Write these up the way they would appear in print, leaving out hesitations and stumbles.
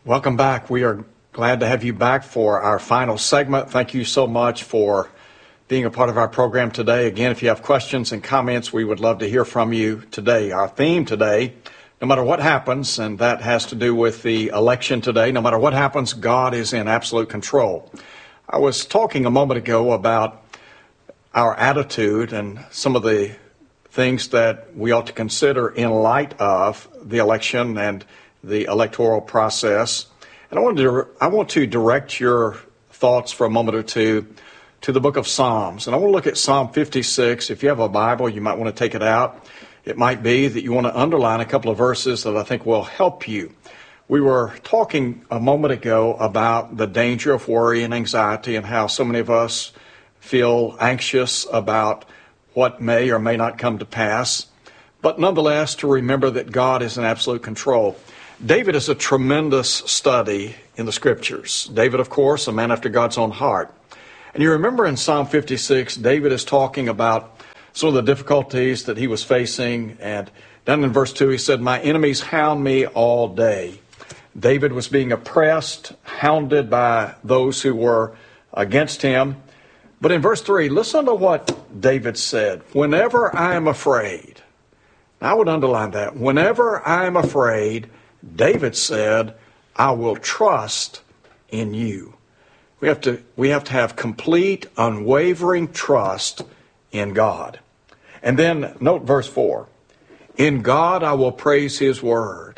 Welcome back. We are glad to have you back for our final segment. Thank you so much for being a part of our program today. Again, if you have questions and comments, we would love to hear from you today. Our theme today, no matter what happens, and that has to do with the election today, no matter what happens, God is in absolute control. I was talking a moment ago about our attitude and some of the things that we ought to consider in light of the election and the electoral process. And I want to direct your thoughts for a moment or two to the book of Psalms. And I want to look at Psalm 56. If you have a Bible, you might want to take it out. It might be that you want to underline a couple of verses that I think will help you. We were talking a moment ago about the danger of worry and anxiety and how so many of us feel anxious about what may or may not come to pass. But nonetheless, to remember that God is in absolute control. David is a tremendous study in the Scriptures. David, of course, a man after God's own heart. And you remember in Psalm 56, David is talking about some of the difficulties that he was facing. And down in verse 2, he said, "My enemies hound me all day." David was being oppressed, hounded by those who were against him. But in verse 3, listen to what David said. "Whenever I am afraid," I would underline that. Whenever I am afraid, David said, "I will trust in you." We have to have complete, unwavering trust in God. And then note verse 4. "In God I will praise his word.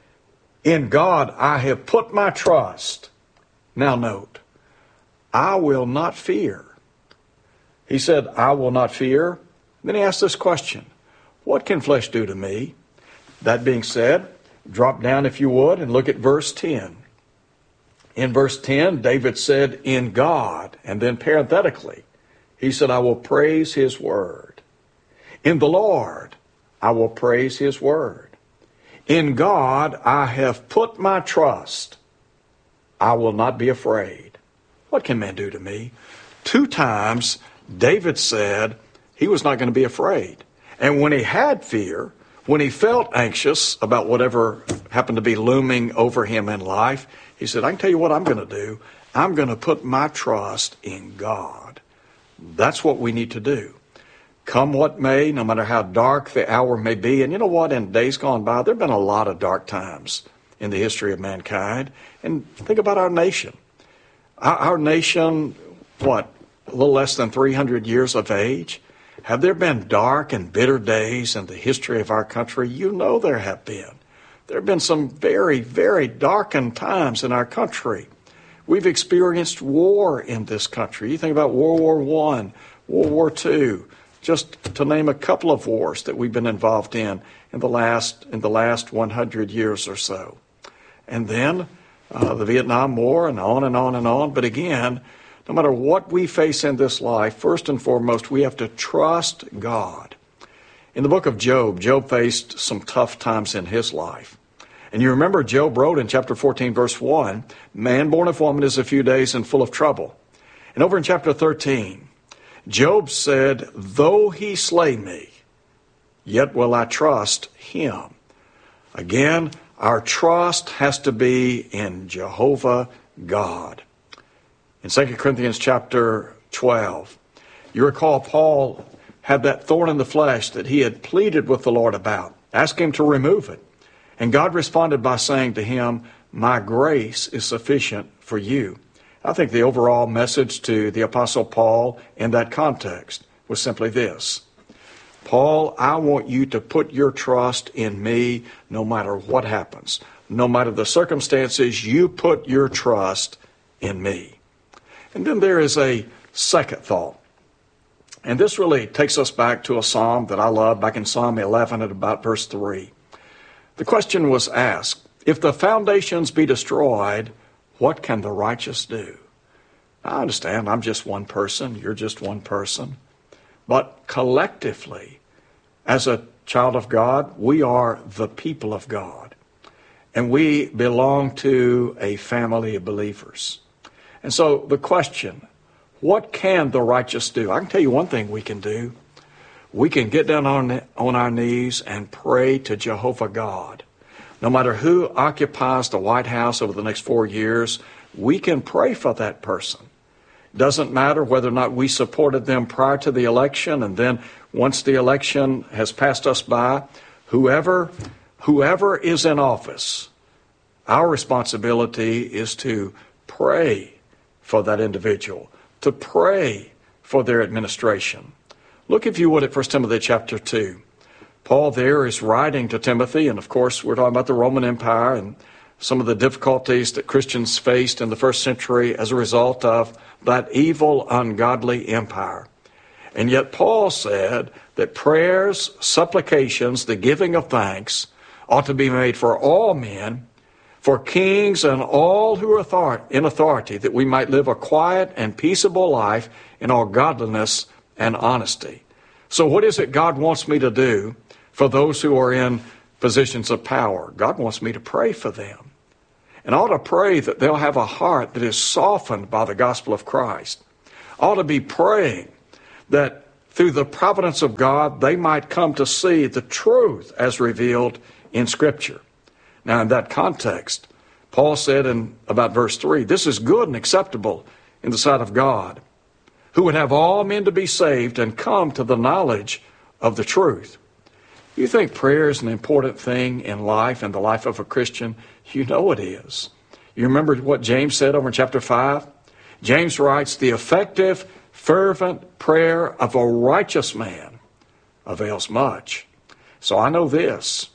In God I have put my trust." Now note, "I will not fear." He said, "I will not fear." Then he asked this question, "What can flesh do to me?" That being said, drop down if you would and look at verse 10. In verse 10, David said, "In God," and then parenthetically, he said, "I will praise his word. In the Lord, I will praise his word. In God, I have put my trust. I will not be afraid. What can man do to me?" 2 times, David said he was not going to be afraid. And when he had fear, when he felt anxious about whatever happened to be looming over him in life, he said, "I can tell you what I'm going to do. I'm going to put my trust in God." That's what we need to do. Come what may, no matter how dark the hour may be. And you know what? In days gone by, there have been a lot of dark times in the history of mankind. And think about our nation. Our nation, a little less than 300 years of age? Have there been dark and bitter days in the history of our country? You know there have been. There have been some very, very darkened times in our country. We've experienced war in this country. You think about World War I, World War II, just to name a couple of wars that we've been involved in the last 100 years or so. And then the Vietnam War and on and on and on. But again, no matter what we face in this life, first and foremost, we have to trust God. In the book of Job, Job faced some tough times in his life. And you remember Job wrote in chapter 14, verse 1, "Man born of woman is a few days and full of trouble." And over in chapter 13, Job said, "Though he slay me, yet will I trust him." Again, our trust has to be in Jehovah God. In 2 Corinthians chapter 12, you recall Paul had that thorn in the flesh that he had pleaded with the Lord about. Asked him to remove it. And God responded by saying to him, "My grace is sufficient for you." I think the overall message to the Apostle Paul in that context was simply this: "Paul, I want you to put your trust in me no matter what happens. No matter the circumstances, you put your trust in me." And then there is a second thought. And this really takes us back to a psalm that I love, back in Psalm 11 at about verse 3. The question was asked, if the foundations be destroyed, what can the righteous do? I understand I'm just one person, you're just one person. But collectively, as a child of God, we are the people of God. And we belong to a family of believers. And so the question, what can the righteous do? I can tell you one thing we can do. We can get down on our knees and pray to Jehovah God. No matter who occupies the White House over the next 4 years, we can pray for that person. Doesn't matter whether or not we supported them prior to the election, and then once the election has passed us by, whoever is in office, our responsibility is to pray for that individual, to pray for their administration. Look, if you would, at 1 Timothy chapter 2. Paul there is writing to Timothy, and of course we're talking about the Roman Empire and some of the difficulties that Christians faced in the first century as a result of that evil, ungodly empire. And yet Paul said that prayers, supplications, the giving of thanks ought to be made for all men, for kings and all who are in authority, that we might live a quiet and peaceable life in all godliness and honesty. So what is it God wants me to do for those who are in positions of power? God wants me to pray for them. And I ought to pray that they'll have a heart that is softened by the gospel of Christ. I ought to be praying that through the providence of God, they might come to see the truth as revealed in Scripture. Now, in that context, Paul said in about verse 3, this is good and acceptable in the sight of God, who would have all men to be saved and come to the knowledge of the truth. You think prayer is an important thing in life, in the life of a Christian? You know it is. You remember what James said over in chapter 5? James writes, the effective, fervent prayer of a righteous man avails much. So I know this.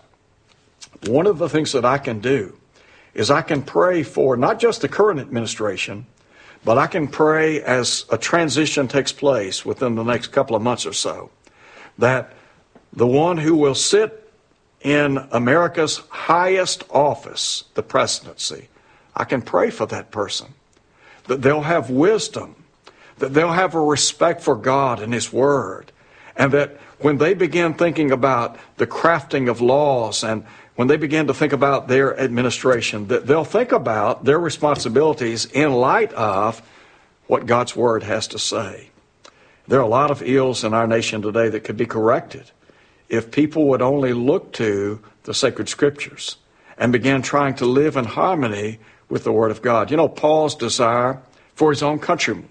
One of the things that I can do is I can pray for not just the current administration, but I can pray as a transition takes place within the next couple of months or so, that the one who will sit in America's highest office, the presidency, I can pray for that person, that they'll have wisdom, that they'll have a respect for God and His Word, and that when they begin thinking about the crafting of laws and when they begin to think about their administration, that they'll think about their responsibilities in light of what God's Word has to say. There are a lot of ills in our nation today that could be corrected if people would only look to the sacred Scriptures and begin trying to live in harmony with the Word of God. You know, Paul's desire for his own countrymen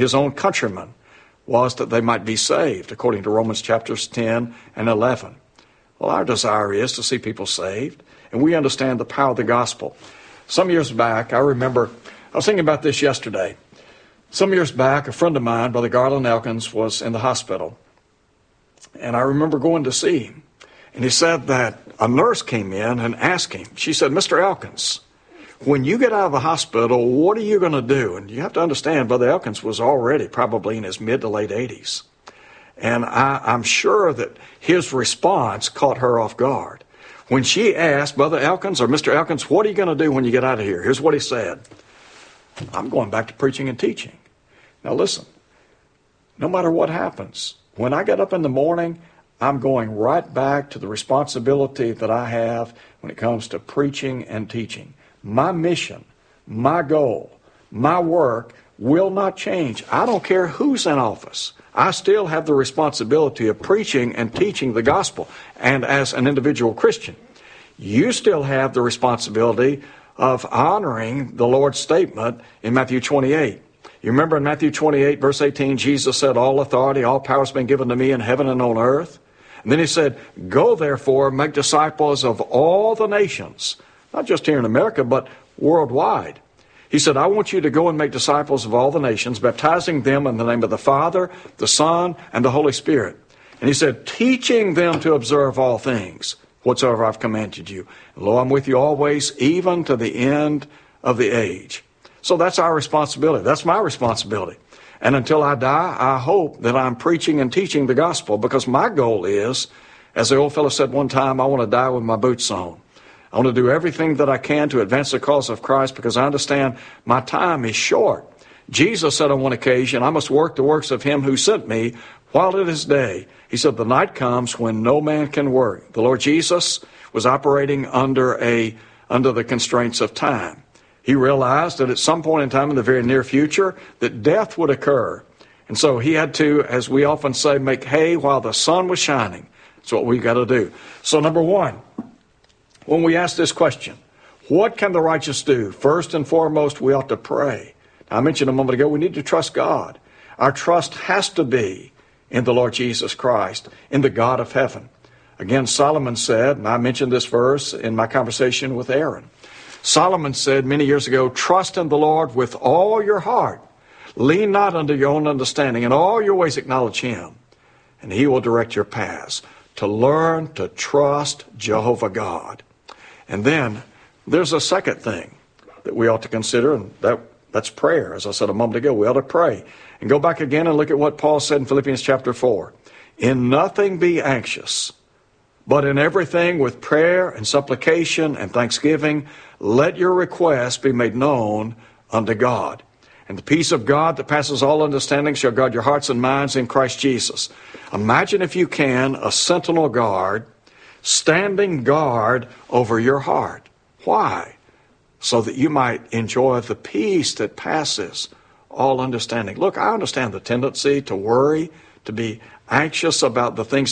was that they might be saved, according to Romans chapters 10 and 11. Well, our desire is to see people saved, and we understand the power of the gospel. Some years back, I remember, I was thinking about this yesterday. Some years back, a friend of mine, Brother Garland Elkins, was in the hospital. And I remember going to see him. And he said that a nurse came in and asked him, she said, Mr. Elkins, when you get out of the hospital, what are you going to do? And you have to understand, Brother Elkins was already probably in his mid to late 80s. And I'm sure that his response caught her off guard. When she asked Brother Elkins or Mr. Elkins, what are you going to do when you get out of here? Here's what he said. I'm going back to preaching and teaching. Now listen, no matter what happens, when I get up in the morning, I'm going right back to the responsibility that I have when it comes to preaching and teaching. My mission, my goal, my work will not change. I don't care who's in office. I still have the responsibility of preaching and teaching the gospel. And as an individual Christian, you still have the responsibility of honoring the Lord's statement in Matthew 28. You remember in Matthew 28, verse 18, Jesus said, all authority, all power has been given to me in heaven and on earth. And then he said, go therefore, make disciples of all the nations, not just here in America, but worldwide. He said, I want you to go and make disciples of all the nations, baptizing them in the name of the Father, the Son, and the Holy Spirit. And he said, teaching them to observe all things, whatsoever I've commanded you. And lo, I'm with you always, even to the end of the age. So that's our responsibility. That's my responsibility. And until I die, I hope that I'm preaching and teaching the gospel, because my goal is, as the old fellow said one time, I want to die with my boots on. I want to do everything that I can to advance the cause of Christ, because I understand my time is short. Jesus said on one occasion, I must work the works of him who sent me while it is day. He said, the night comes when no man can work. The Lord Jesus was operating under the constraints of time. He realized that at some point in time in the very near future that death would occur. And so he had to, as we often say, make hay while the sun was shining. That's what we've got to do. So number one, when we ask this question, what can the righteous do? First and foremost, we ought to pray. Now, I mentioned a moment ago, we need to trust God. Our trust has to be in the Lord Jesus Christ, in the God of heaven. Again, Solomon said, and I mentioned this verse in my conversation with Aaron. Solomon said many years ago, trust in the Lord with all your heart. Lean not unto your own understanding. In all your ways acknowledge Him, and He will direct your paths. To learn to trust Jehovah God. And then there's a second thing that we ought to consider, and that's prayer. As I said a moment ago, we ought to pray. And go back again and look at what Paul said in Philippians chapter 4. In nothing be anxious, but in everything with prayer and supplication and thanksgiving, let your requests be made known unto God. And the peace of God that passes all understanding shall guard your hearts and minds in Christ Jesus. Imagine, if you can, a sentinel guard standing guard over your heart. Why? So that you might enjoy the peace that passes all understanding. Look, I understand the tendency to worry, to be anxious about the things